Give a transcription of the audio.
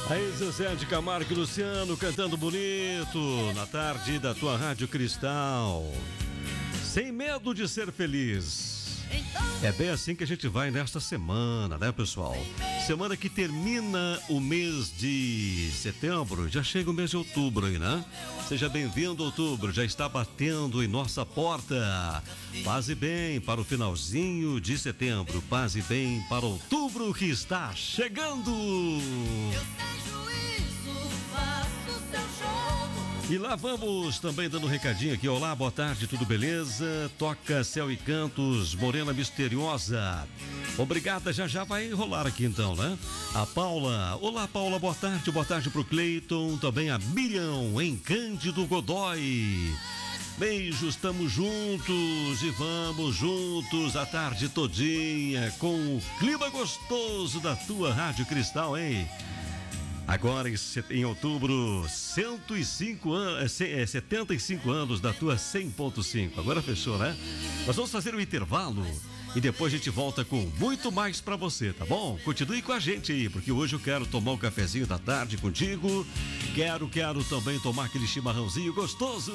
Aí Zezé de Camargo e Luciano cantando bonito na tarde da tua Rádio Cristal. Sem medo de ser feliz. É bem assim que a gente vai nesta semana, né, pessoal? Semana que termina o mês de setembro, já chega o mês de outubro aí, né? Seja bem-vindo, outubro, já está batendo em nossa porta. Paz e bem para o finalzinho de setembro, paz e bem para outubro que está chegando. E lá vamos também dando um recadinho aqui. Olá, boa tarde, tudo beleza? Toca Céu e Cantos, Morena Misteriosa. Obrigada, já vai rolar aqui então, né? A Paula, olá Paula, boa tarde pro Cleiton, também a Miriam em Cândido Godói. Beijos, estamos juntos e vamos juntos a tarde todinha com o clima gostoso da tua Rádio Cristal, hein? Agora em outubro, 75 anos da tua 100.5. Agora fechou, né? Nós vamos fazer um intervalo e depois a gente volta com muito mais pra você, tá bom? Continue com a gente aí, porque hoje eu quero tomar um cafezinho da tarde contigo. Quero também tomar aquele chimarrãozinho gostoso.